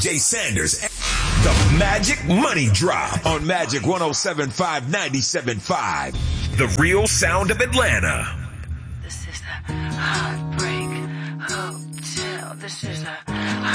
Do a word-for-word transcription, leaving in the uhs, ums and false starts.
Jay Sanders, the Magic Money Drop on Magic one oh seven point five, ninety-seven point five. The real sound of Atlanta. This is the Heartbreak Hotel. This is the